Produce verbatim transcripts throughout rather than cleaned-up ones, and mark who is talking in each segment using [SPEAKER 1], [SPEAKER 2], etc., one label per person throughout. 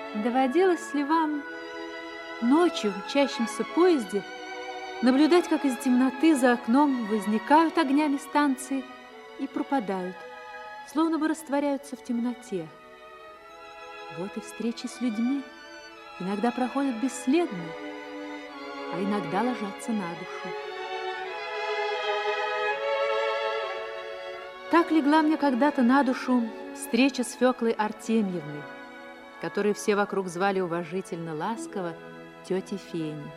[SPEAKER 1] Доводилось ли вам ночью в мчащемся поезде наблюдать, как из темноты за окном возникают огнями станции и пропадают, словно бы растворяются в темноте? Вот и встречи с людьми иногда проходят бесследно, а иногда ложатся на душу. Так легла мне когда-то на душу встреча с Фёклой Артемьевной, которую все вокруг звали уважительно, ласково тетей Феней.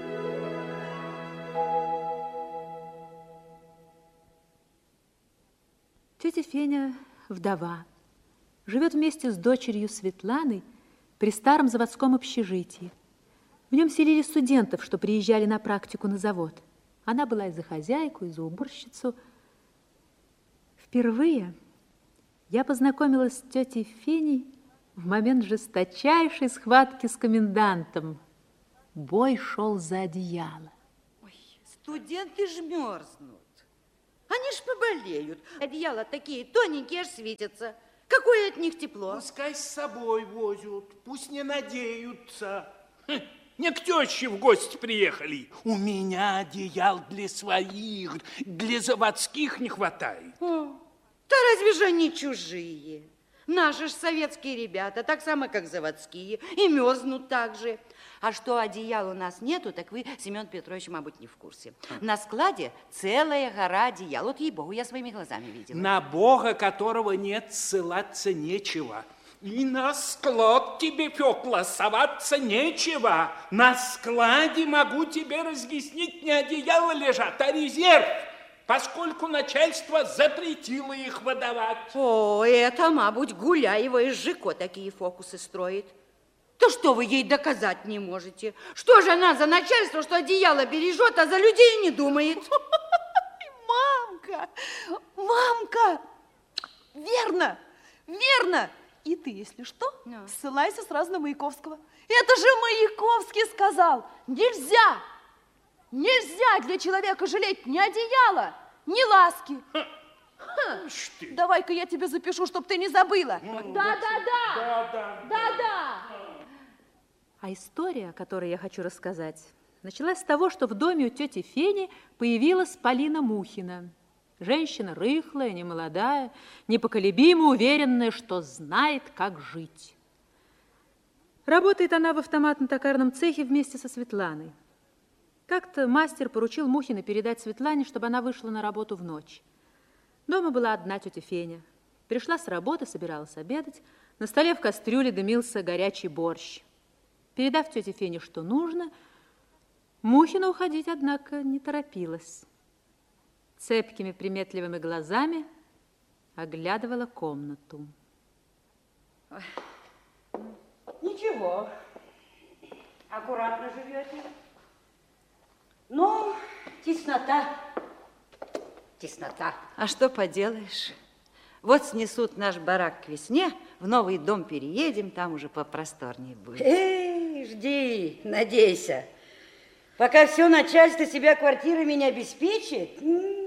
[SPEAKER 1] Тетя Феня вдова, живет вместе с дочерью Светланой при старом заводском общежитии. В нем селили студентов, что приезжали на практику на завод. Она была и за хозяйку, и за уборщицу. Впервые я познакомилась с тетей Феней в момент жесточайшей схватки с комендантом. Бой шел за одеяло.
[SPEAKER 2] Ой, студенты ж мерзнут. Они ж поболеют. Одеяла такие тоненькие, аж светятся. Какое от них тепло?
[SPEAKER 3] Пускай с собой возят, пусть не надеются. Хм, не к теще в гости приехали. У меня одеял для своих, для заводских не хватает.
[SPEAKER 2] О, да разве же они чужие? Наши ж советские ребята, так само, как заводские, и мерзнут так же. А что одеял у нас нету, так вы, Семен Петрович, мабуть, не в курсе. На складе целая гора одеял. Вот, ей-богу, я своими глазами видела.
[SPEAKER 3] На Бога, которого нет, ссылаться нечего. И на склад тебе, Фёкла, соваться нечего. На складе могу тебе разъяснить, не одеяла лежат, а резерв, поскольку начальство запретило их выдавать.
[SPEAKER 2] О, это, мабуть, Гуляева из ЖИКО такие фокусы строит. То что вы ей доказать не можете? Что же она за начальство, что одеяло бережет, а за людей не думает?
[SPEAKER 4] Мамка, мамка, верно, верно. И ты, если что,
[SPEAKER 2] No.
[SPEAKER 4] ссылайся сразу на Маяковского. Это же Маяковский сказал, нельзя, нельзя для человека жалеть ни одеяла, ни ласки. Давай-ка я тебе запишу, чтоб ты не забыла. Да-да-да, да-да.
[SPEAKER 1] А история, о которой я хочу рассказать, началась с того, что в доме у тети Фени появилась Полина Мухина. Женщина рыхлая, немолодая, непоколебимо уверенная, что знает, как жить. Работает она в автоматно-токарном цехе вместе со Светланой. Как-то мастер поручил Мухиной передать Светлане, чтобы она вышла на работу в ночь. Дома была одна тетя Феня. Пришла с работы, собиралась обедать. На столе в кастрюле дымился горячий борщ. Передав тете Фене, что нужно, Мухина уходить, однако, не торопилась. Цепкими приметливыми глазами оглядывала комнату.
[SPEAKER 5] Ничего, аккуратно живете. Но теснота, теснота.
[SPEAKER 2] А что поделаешь? Вот снесут наш барак к весне, в новый дом переедем, там уже попросторнее будет.
[SPEAKER 5] Эй, жди, надейся. Пока все начальство себя квартирами не обеспечит.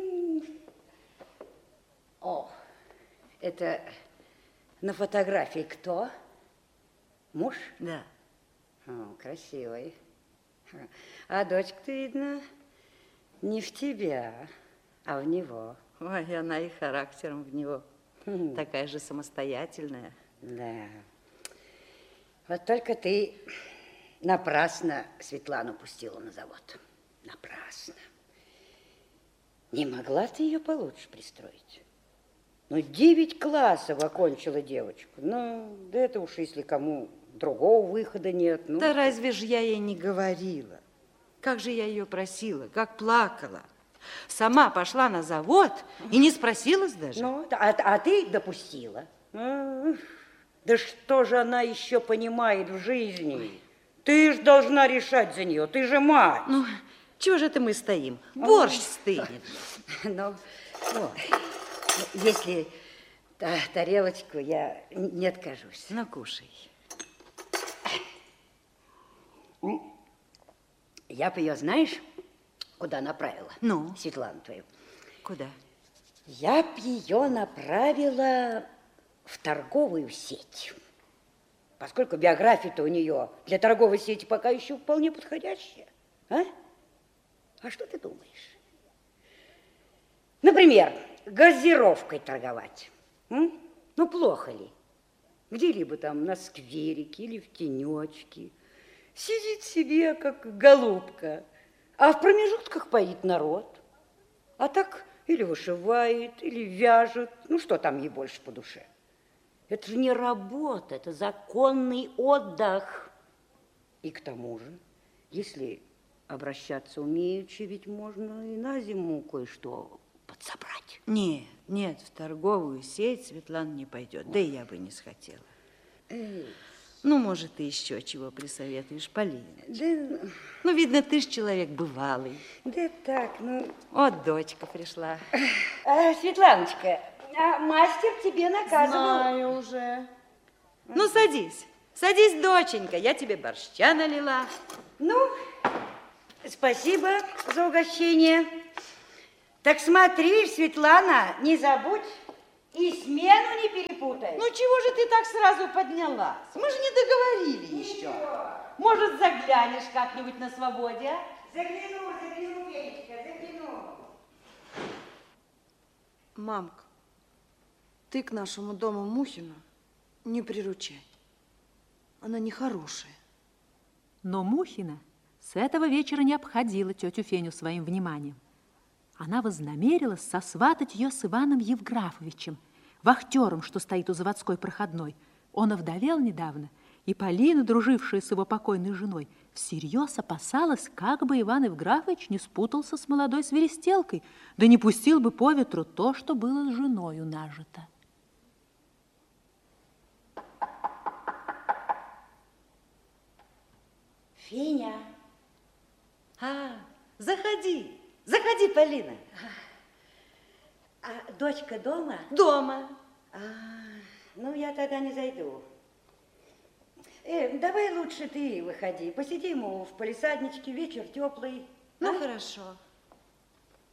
[SPEAKER 5] О, это на фотографии кто? Муж?
[SPEAKER 2] Да.
[SPEAKER 5] О, красивый. А дочка-то, видно, не в тебя, а в него.
[SPEAKER 2] Ой, она и характером в него. Хм. Такая же самостоятельная.
[SPEAKER 5] Да. Вот только ты напрасно Светлану пустила на завод. Напрасно. Не могла ты ее получше пристроить? Ну, девять классов окончила девочку. Ну, да это уж если кому другого выхода нет. Ну.
[SPEAKER 2] Да разве же я ей не говорила? Как же я ее просила, как плакала. Сама пошла на завод и не спросилась даже.
[SPEAKER 5] Ну, а, а ты допустила. Да что же она еще понимает в жизни? Ой. Ты же должна решать за нее, ты же мать.
[SPEAKER 2] Ну, чего же это мы стоим? Борщ стынет.
[SPEAKER 5] Ну, вот. Если та, тарелочку, я не откажусь.
[SPEAKER 2] Ну, кушай.
[SPEAKER 5] Я бы ее, знаешь, куда направила?
[SPEAKER 2] Ну?
[SPEAKER 5] Светлану твою.
[SPEAKER 2] Куда?
[SPEAKER 5] Я б ее направила в торговую сеть. поскольку биография-то у нее для торговой сети пока еще вполне подходящая. А? А что ты думаешь? Например, газировкой торговать. М? Ну, плохо ли? Где-либо там на скверике или в тенечке. Сидит себе, как голубка, а в промежутках поит народ. А так или вышивает, или вяжет. Ну, что там ей больше по душе? Это же не работа, это законный отдых. И к тому же, если обращаться умеючи, ведь можно и на зиму кое-что подсобрать.
[SPEAKER 2] Нет, нет, в торговую сеть Светлана не пойдет. Да и я бы не схотела.
[SPEAKER 5] Эй.
[SPEAKER 2] Ну, может, ты еще чего присоветуешь, Полина?
[SPEAKER 5] Да,
[SPEAKER 2] Ну, видно, ты ж человек бывалый.
[SPEAKER 5] да так, ну...
[SPEAKER 2] Вот дочка пришла.
[SPEAKER 5] А, Светланочка, а мастер тебе наказывал.
[SPEAKER 4] Знаю уже.
[SPEAKER 2] Ну, садись. Садись, доченька, я тебе борща налила.
[SPEAKER 5] Ну, спасибо за угощение. Так смотри, Светлана, не забудь и смену не перепутай.
[SPEAKER 2] Ну, чего же ты так сразу поднялась? Мы же не договорили еще. Может, заглянешь как-нибудь на свободе, а?
[SPEAKER 5] Загляну, загляну, Петечка, загляну.
[SPEAKER 4] Мамка, ты к нашему дому Мухину не приручай. Она нехорошая.
[SPEAKER 1] Но Мухина с этого вечера не обходила тетю Феню своим вниманием. Она вознамерилась сосватать ее с Иваном Евграфовичем, вахтером, что стоит у заводской проходной. Он овдовел недавно, и Полина, дружившая с его покойной женой, всерьез опасалась, как бы Иван Евграфович не спутался с молодой свиристелкой, да не пустил бы по ветру то, что было с женою нажито.
[SPEAKER 5] Феня.
[SPEAKER 2] А, заходи, заходи, Полина.
[SPEAKER 5] А дочка дома?
[SPEAKER 2] Дома.
[SPEAKER 5] А, ну, я тогда не зайду. Э, давай лучше ты выходи. Посидим в палисадничке, вечер теплый.
[SPEAKER 2] Ну,
[SPEAKER 5] а?
[SPEAKER 2] хорошо.